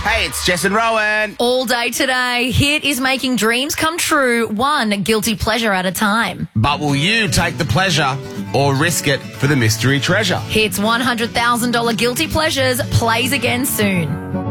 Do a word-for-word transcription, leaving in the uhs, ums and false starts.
Hey, it's Jess and Rowan. All day today, Hit is making dreams come true, one guilty pleasure at a time. But will you take the pleasure or risk it for the mystery treasure? Hit's one hundred thousand dollars Guilty Pleasures plays again soon.